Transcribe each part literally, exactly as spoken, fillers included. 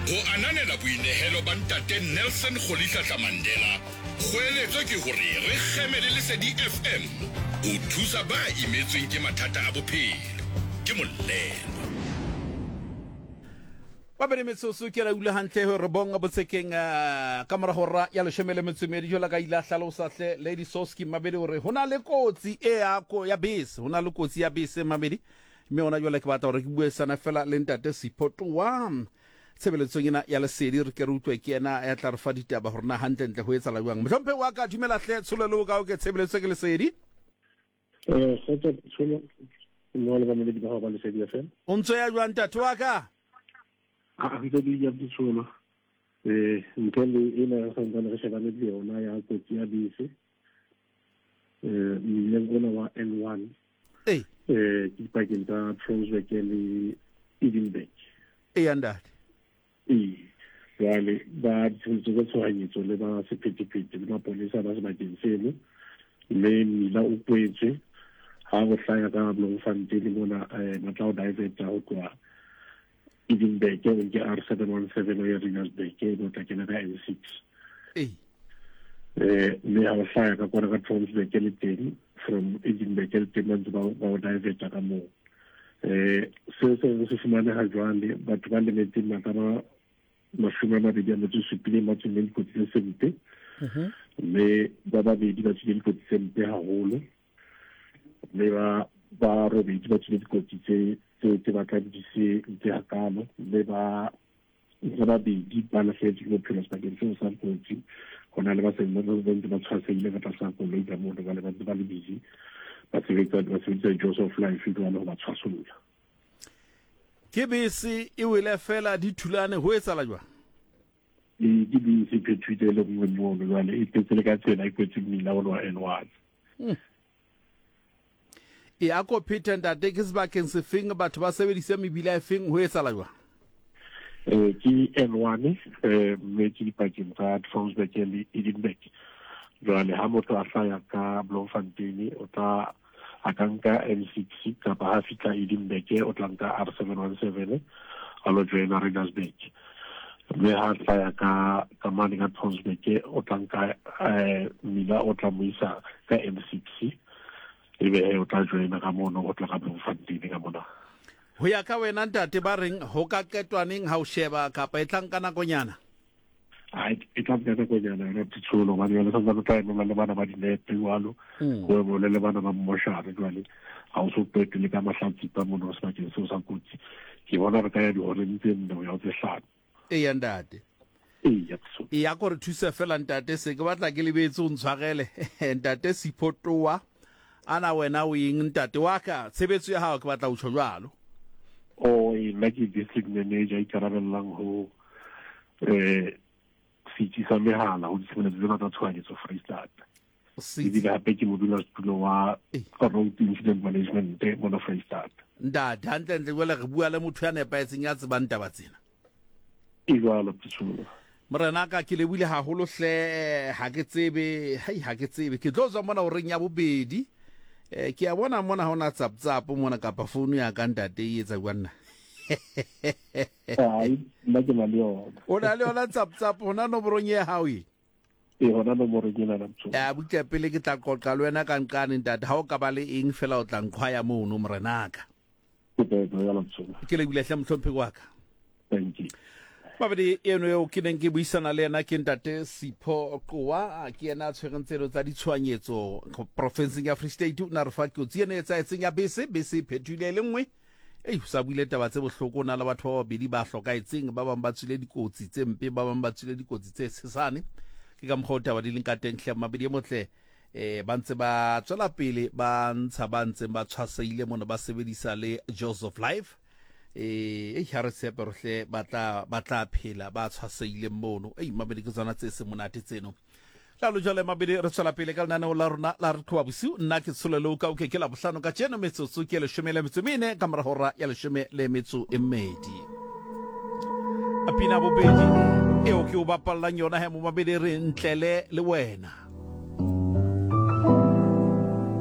Go ananela boinehelo ba ntate Nelson Rolihlahla Mandela. Kgoeletso ke hore re kgemele Lesedi F M. O thusa ba imetsweng ke mathata a bophelo. Ke molelo. Ba bere metsoso ke ra ula hantle hore bonga botsekeng ka mora hora ya leshemele metsomedi jola ka ila hlalosa hle Lady Soski mabedi hore hona le kotsi e ya ko ya bese hona le kotsi ya bese mabedi mme ona jola ke batla hore ke bue sana fela le ntate Siphoto wa tshebeletsong ena ya Lesedi re ke re utlwe ke ena ya tla re fa ditaba hore na hantle ntle ho etsa la jwang mohlompe wa ka dumela hle tsolelo ka o ke tshebeletso ke Lesedi eh setso tsolo mo le ba me di ba ba Lesedi F M o ntse ya jwang ntate wa ka a ntse di ya tsolo eh nkele ina sa ndana re shebane le yona ya kotsi ya bese eh le ngona wa N one eh eh ke pakeng tsa Transvaal le Edinburgh e anda eh jale ba tshotse go tshwanyetso le ba sephethephethe le mapolisa ba se bakeng seno le mila o kwetse ha go hlaya ka Bloemfontein mona eh matla o divert ho kwa Edinburgh ke R seven one seven o ya Rinasbeek ke go tla kena ka N six eh eh le ha go hlaya ka kwana ka Transvaal le teng from Edinburgh le teng ba ba divert ka mo eh se se se fumane ha jwale batho ba le meteng makana mashome a mabedi a metso supile matso le dikotsi tse sempe mme ba babedi ba tsile dikotsi tse mpe haholo mme ba ba robedi ba tsile dikotsi tse tse ba ka di se tse hakalo mme ba ba babedi ba la fetse go phela sa ke se sa kotsi hona le ba se mo ba ntse ba tshwasile ka tsa go le ka mo ba le ba ba le busy ba tsebetsa ba tsebetsa Joseph Life go ana ba tshwasolla ke bese e wele fela di thulane ho etsa la jwa e di bi se petite le mo mo le le e tetse le ka tsena e kwetse mmila wa N one e a ko Peter ntate ke sebakeng se feng batho ba sebedisa mebila e feng ho etsa la jwa eh ki N one eh me ki pakeng tsa Transvaal le Edinburgh jwale ha motho a hlaya ka Bloemfontein o tla a ka nka N six ka ba ha fika Edinburgh o tla nka R seven one seven a lo joina Rinasbeek mme ha hlaya ka ka mani ka Transvaal o tla nka eh mila o tla moisa ka N six ebe o tla joina ka mono o tla ka Bloemfontein ka mona ho ya ka wena ntate ba reng ho ka ketwaneng ha o sheba kapa e tlang kana konyana ai e tla bana go nyana re tsolo ba le sa ba tla mo le bana ba di net walo go mo le le bana ba mo share jwale ha o so pete le ka mahlatsi pa mo no sa ke so sa kutsi ke bona re ka ya di hore ntse ndo ya tse hlano e ya ntate e ya tso e ya go re thusa fela ntate se ke batla ke lebetse o ntshwarele ntate Siphoto wa ana wena o ing ntate wa ka tshebetso ya hao ke batla o tshojwalo o e la ke district manager i karabellang ho eh sitsi sa mehala ho ditshebeletso tsena tsa tshwanyetso Freistata se di gape ke modula setulo wa road incident management mo Freistata ntate hantle ntle jwale re bua le motho ya nepaetseng ya tsebang taba tsena e jwalo tsolo morena ka ke lebile haholo hle ha ke tsebe hai ha ke tsebe ke tlo tswa mona o reng ya bobedi eh ke a bona mona hona tsap tsap mona ka pa phone ya ka ntate e etsa jwana ai la ke na le yona o na le yona tsap tsap hona no borong ye hawe e hona no borong ke na tso ya butla pele ke tla qoqa le wena ka nkane ntate ha o ka ba le eng fela o tla nkhwaya mo no morenaka ke tlo ya tso ke le bile hle mhlompe wa ka thank you babedi eno yo ke neng ke buisana le yena ke ntate Siphoto wa ke yena tshwerentselo tsa ditshwanyetso provinceng ya Free State o na re fa ke o tsiene etsa etseng ya bese bese phethile le nngwe ei sa buile taba tse bohloko na le batho ba babedi ba hlokaetseng ba bang ba tswile dikotsi tse mpe ba bang ba tswile dikotsi tse sesane ke ka mokgwa taba di leng ka teng hle mabedi motle eh ba ntse ba tswela pele ba ntsha ba ntse ba tshwaseile mona ba sebedisa le Joseph Life eh e ha re tshepe rohle batla batla phela ba tshwaseile mono ei mabedi ke tsona tse se monate tseno la lo jale mabedi re tswela pele ka nana la rona la re tloa bosiu nna ke tsolelo ka o ke ke la bohlano ka tseno metsotso ke le shomela metsomene ka mora hora ya le shome le metso e mmedi apina bobedi e o ke o bapalla yona he mo mabedi re ntlele le wena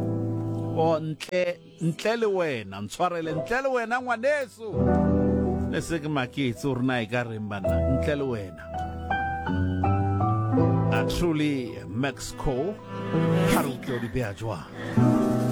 o ntle ntle le wena ntshwarele ntle le wena ngwaneso ne se ke maketse o rena e ka reng bana ntle le wena a truly Max Co ha re utlwa di beha jwang